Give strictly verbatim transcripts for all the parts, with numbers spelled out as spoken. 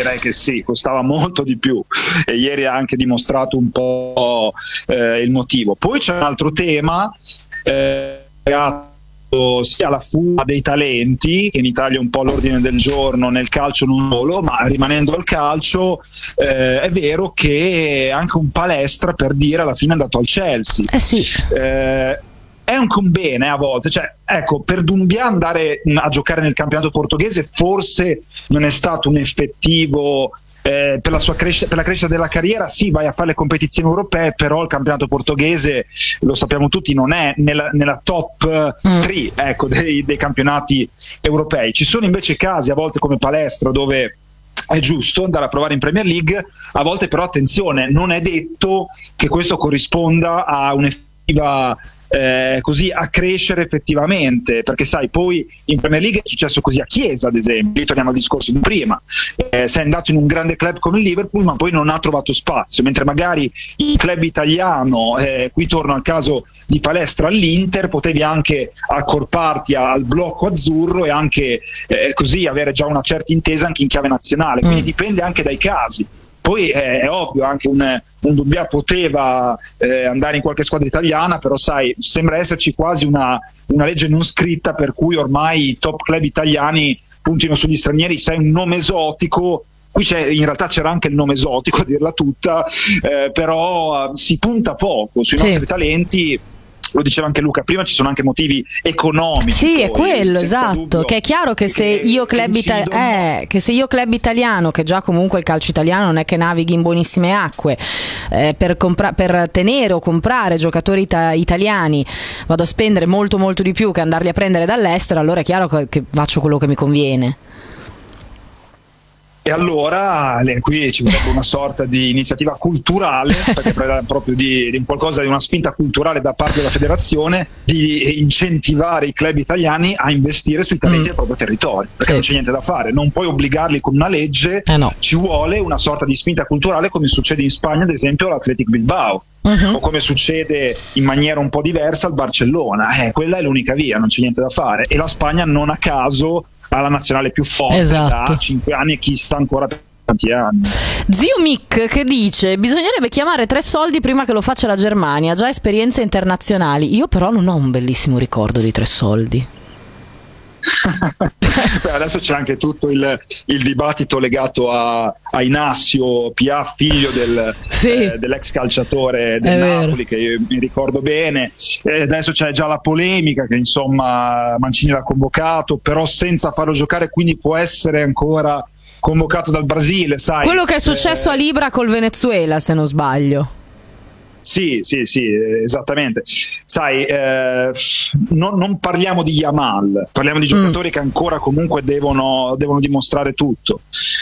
direi che sì, costava molto di più e ieri ha anche dimostrato un po' eh, il motivo. Poi c'è un altro tema eh, sia la fuga dei talenti, che in Italia è un po' l'ordine del giorno, nel calcio non solo, ma rimanendo al calcio eh, è vero che anche un Palestra, per dire, alla fine è andato al Chelsea. Eh sì. Eh, è un bene a volte, cioè, ecco, per Doumbia andare a giocare nel campionato portoghese forse non è stato un effettivo Eh, per la sua crescita, per la crescita della carriera. Sì, vai a fare le competizioni europee, però il campionato portoghese, lo sappiamo tutti, non è nella, nella top tre mm. ecco, dei, dei campionati europei. Ci sono invece casi a volte come Palestra dove è giusto andare a provare in Premier League, a volte però attenzione, non è detto che questo corrisponda a un'effettiva Eh, così a crescere effettivamente, perché sai, poi in Premier League è successo così a Chiesa, ad esempio, lì torniamo al discorso di prima, eh, sei andato in un grande club come il Liverpool ma poi non ha trovato spazio, mentre magari il club italiano, eh, qui torno al caso di Palestra all'Inter, potevi anche accorparti al blocco azzurro e anche eh, così avere già una certa intesa anche in chiave nazionale, quindi mm. dipende anche dai casi. Poi eh, è ovvio, anche un, un Doumbia poteva eh, andare in qualche squadra italiana, però sai, sembra esserci quasi una, una legge non scritta per cui ormai i top club italiani puntino sugli stranieri, sai, un nome esotico. Qui c'è, in realtà c'era anche il nome esotico, a dirla tutta, eh, però eh, si punta poco sui sì. nostri talenti. Lo diceva anche Luca prima, ci sono anche motivi economici. Sì, poi, è quello, esatto, dubbio, che è chiaro che, che se io club che, ita- eh, che se io club italiano, che già comunque il calcio italiano non è che navighi in buonissime acque, eh, per, compra- per tenere o comprare giocatori ita- italiani vado a spendere molto molto di più che andarli a prendere dall'estero, allora è chiaro che, che faccio quello che mi conviene. E allora qui ci vorrebbe una sorta di iniziativa culturale, perché parla proprio di, di qualcosa, di una spinta culturale da parte della federazione, di incentivare i club italiani a investire sui talenti mm. del proprio territorio, perché sì. non c'è niente da fare, non puoi obbligarli con una legge, eh no. ci vuole una sorta di spinta culturale, come succede in Spagna ad esempio all'Athletic Bilbao. Uh-huh. O come succede in maniera un po' diversa al Barcellona, eh, quella è l'unica via, non c'è niente da fare, e la Spagna non a caso ha la nazionale più forte esatto. da cinque anni e chi sta ancora per tanti anni. Zio Mick che dice: bisognerebbe chiamare Tre Soldi prima che lo faccia la Germania, già esperienze internazionali. Io però non ho un bellissimo ricordo di Tre Soldi. Beh, adesso c'è anche tutto il, il dibattito legato a, a Inacio Piaf, figlio del, sì. eh, dell'ex calciatore del È Napoli, vero. che io mi ricordo bene, e adesso c'è già la polemica che insomma Mancini l'ha convocato però senza farlo giocare, quindi può essere ancora convocato dal Brasile, sai, quello che è successo eh, a Libra col Venezuela, se non sbaglio. Sì, sì, sì, esattamente. Sai, eh, non, non parliamo di Yamal, parliamo di giocatori mm. che ancora comunque devono, devono dimostrare tutto.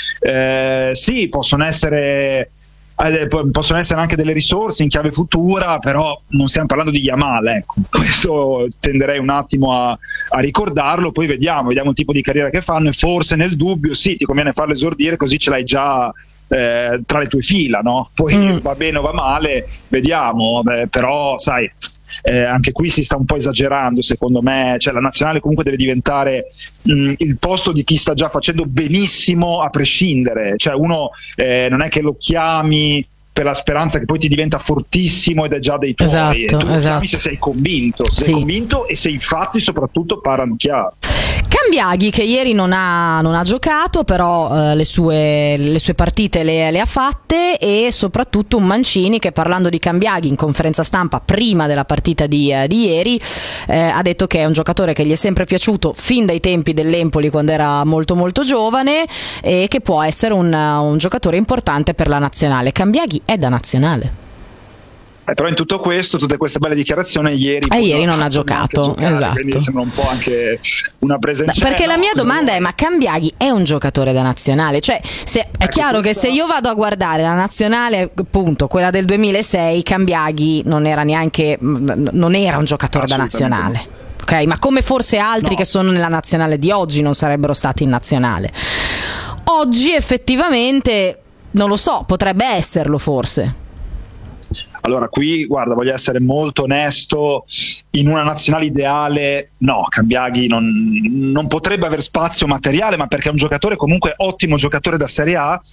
Eh, sì, possono essere, eh, possono essere anche delle risorse in chiave futura, però non stiamo parlando di Yamal, ecco. Questo tenderei un attimo a, a ricordarlo, poi vediamo, vediamo il tipo di carriera che fanno e forse nel dubbio sì, ti conviene farlo esordire, così ce l'hai già Eh, tra le tue fila, no? Poi mm. va bene o va male, vediamo, beh, però sai, eh, anche qui si sta un po' esagerando secondo me, cioè la nazionale comunque deve diventare mh, il posto di chi sta già facendo benissimo a prescindere, cioè uno eh, non è che lo chiami per la speranza che poi ti diventa fortissimo ed è già dei tuoi, esatto, e tu lo esatto. chiami se sei convinto, se sì. sei convinto e se i fatti soprattutto parlano chiaro. Cambiaghi che ieri non ha, non ha giocato, però eh, le, sue, le sue partite le, le ha fatte, e soprattutto un Mancini che, parlando di Cambiaghi in conferenza stampa prima della partita di, eh, di ieri, eh, ha detto che è un giocatore che gli è sempre piaciuto fin dai tempi dell'Empoli quando era molto molto giovane e che può essere un, un giocatore importante per la nazionale. Cambiaghi è da nazionale. Eh, però in tutto questo, tutte queste belle dichiarazioni, ieri, eh, ieri non ha giocato, giocare, esatto. Quindi sembra un po' anche una presenza. No, perché no, la mia domanda vuoi? è: ma Cambiaghi è un giocatore da nazionale? Cioè, se, è ecco, chiaro questa... che se io vado a guardare la nazionale, appunto, quella del duemilasei, Cambiaghi non era neanche non era un giocatore da nazionale. Ok, ma come forse altri no. che sono nella nazionale di oggi non sarebbero stati in nazionale. Oggi effettivamente non lo so, potrebbe esserlo forse. Allora qui, guarda, voglio essere molto onesto, in una nazionale ideale no, Cambiaghi non, non potrebbe aver spazio materiale, ma perché è un giocatore comunque ottimo giocatore da Serie A,